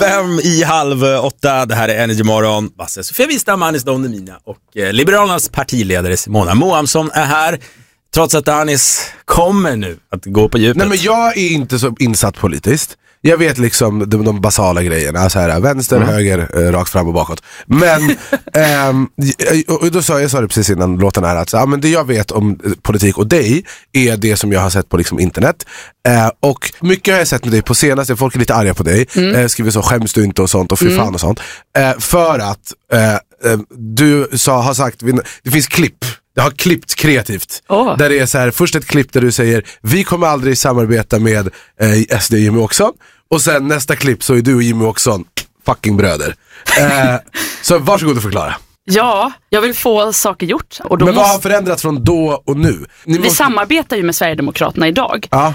7:55. Det här är Energy Morgon. Basse, Sofia Wistam, Anis Don Demina och Liberalernas partiledare Simona Moamsson är här. Trots att Anis kommer nu att gå på djupet. Nej, men jag är inte så insatt politiskt. Jag vet liksom de basala grejerna, så här vänster, höger, rakt fram och bakåt. Men och då sa jag det precis innan låten här att men det jag vet om politik och dig är det som jag har sett på liksom internet. Och mycket har jag sett med dig på senaste. Folk är lite arga på dig. Skriver så, skäms du inte och sånt och fy fan och sånt. För att du har sagt, det finns klipp. Det har klippt kreativt. Där det är så här, först ett klipp där du säger vi kommer aldrig samarbeta med SD och Jimmy Åkesson. Och sen nästa klipp så är du och Jimmy Åkesson fucking bröder. Så varsågod och förklara. Ja, jag vill få saker gjort. Och då men vad har förändrats från då och nu? Vi samarbetar ju med Sverigedemokraterna idag. Ja.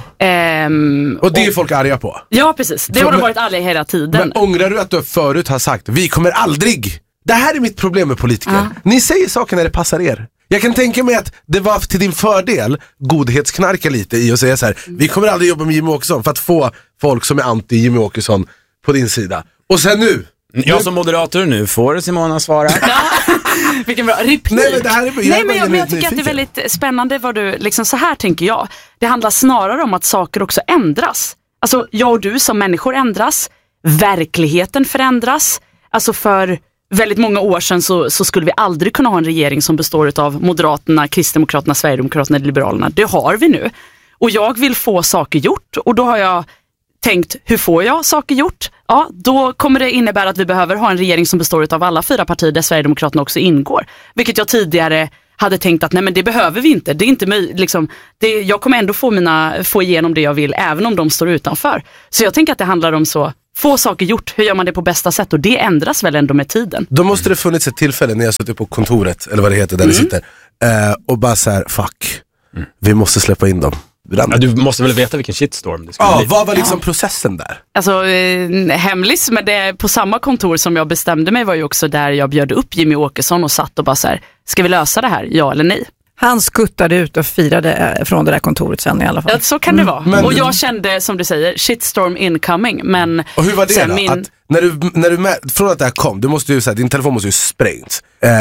Och det är folk arga på. Ja, precis. Det har de varit arga hela tiden. Men ångrar du att du förut har sagt vi kommer aldrig? Det här är mitt problem med politiker. Ni säger saker när det passar er. Jag kan tänka mig att det var till din fördel godhetsknarka lite i och säga så här: vi kommer aldrig jobba med Jimmy Åkesson, för att få folk som är anti Jimmy Åkesson på din sida. Och sen nu jag som moderator nu får Simona svara. Vilken bra replik. Nej, men jag tycker att det är väldigt spännande vad du liksom, så här tänker jag. Det handlar snarare om att saker också ändras. Alltså jag och du som människor ändras. Verkligheten förändras. Alltså för väldigt många år sedan så skulle vi aldrig kunna ha en regering som består av Moderaterna, Kristdemokraterna, Sverigedemokraterna och Liberalerna. Det har vi nu. Och jag vill få saker gjort. Och då har jag tänkt, hur får jag saker gjort? Ja, då kommer det innebära att vi behöver ha en regering som består av alla 4 partier där Sverigedemokraterna också ingår. Vilket jag tidigare hade tänkt att nej, men det behöver vi inte. Det är inte liksom, jag kommer ändå få igenom det jag vill även om de står utanför. Så jag tänker att det handlar om så, få saker gjort, hur gör man det på bästa sätt? Och det ändras väl ändå med tiden. Då måste det funnits ett tillfälle när jag suttit på kontoret, eller vad det heter, där ni sitter, och bara så här, fuck, vi måste släppa in dem. Ja, du måste väl veta vilken shitstorm det skulle bli. Vad var liksom processen där? Alltså hemlis, men det på samma kontor som jag bestämde mig var ju också där jag bjöd upp Jimmy Åkesson och satt och bara så här, ska vi lösa det här, ja eller nej? Han skuttade ut och firade från det där kontoret sen i alla fall. Ja, så kan det vara. Och jag kände, som du säger, shitstorm incoming. Men och hur var det då? Att när du från att det här kom, du måste ju säga, din telefon måste ju sprängt.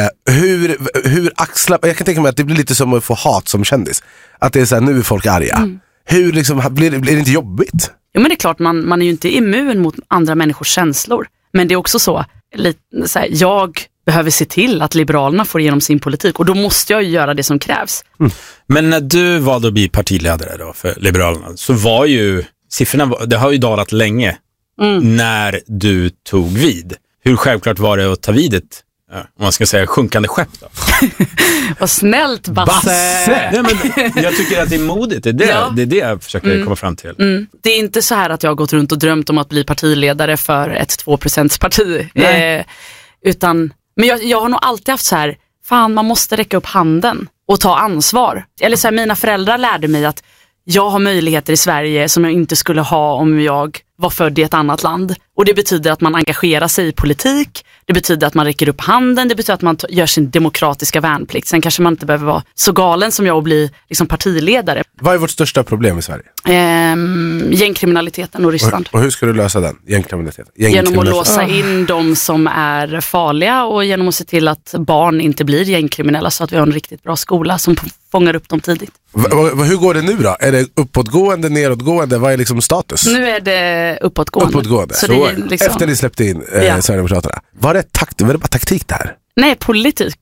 Hur axlar, jag kan tänka mig att det blir lite som att få hat som kändis. Att det är så här, nu är folk arga. Hur liksom, blir det inte jobbigt? Ja, men det är klart, man är ju inte immun mot andra människors känslor. Men det är också så, lite så här, jag behöver se till att Liberalerna får igenom sin politik. Och då måste jag ju göra det som krävs. Men när du valde att bli partiledare då för Liberalerna, så var ju siffrorna, det har ju dalat länge när du tog vid. Hur självklart var det att ta vid ett, om man ska säga, sjunkande skepp då? Vad snällt, Basse! Nej, men jag tycker att det är modigt. Det är det jag försöker komma fram till. Det är inte så här att jag har gått runt och drömt om att bli partiledare för ett 2% parti. Utan, men jag har nog alltid haft så här, fan, man måste räcka upp handen och ta ansvar. Eller så här, mina föräldrar lärde mig att jag har möjligheter i Sverige som jag inte skulle ha om jag var född i ett annat land. Och det betyder att man engagerar sig i politik. Det betyder att man räcker upp handen. Det betyder att man gör sin demokratiska värnplikt. Sen kanske man inte behöver vara så galen som jag och bli liksom partiledare. Vad är vårt största problem i Sverige? Gängkriminaliteten och Ryssland. Och hur ska du lösa den? Gängkriminaliteten? Genom att låsa in de som är farliga och genom att se till att barn inte blir gängkriminella, så att vi har en riktigt bra skola som fångar upp dem tidigt. Hur går det nu då? Är det uppåtgående, nedåtgående? Vad är liksom status? Nu är det uppåtgående. Så det är liksom... Efter ni släppte in Sverigedemokraterna. Var det bara taktik där? Nej, politik.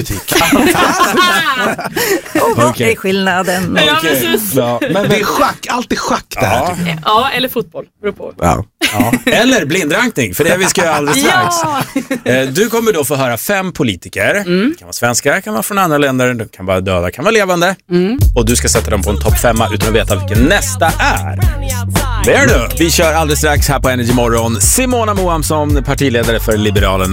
Och vad är skillnaden? Ja, precis. Ja, men det är schack, alltid schack det här. Ja, eller fotboll. Ja. Eller blindrankning, för det vi ska göra alldeles strax. Du kommer då få höra 5 politiker. Det kan vara svenskar, kan vara från andra länder, det kan vara döda, kan vara levande. Och du ska sätta dem på en topp 5 utan att veta vilken nästa är. Det är du. Vi kör alldeles strax här på Energy Morgon. Simona Moamsson, partiledare för Liberalerna.